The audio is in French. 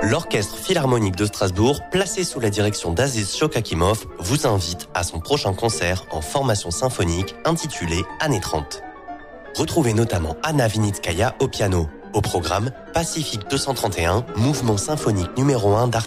L'Orchestre Philharmonique de Strasbourg, placé sous la direction d'Aziz Shokakimov, vous invite à son prochain concert en formation symphonique intitulé Années 30. Retrouvez notamment Anna Vinitskaya au piano. Au programme, Pacifique 231, mouvement symphonique numéro 1 d'Art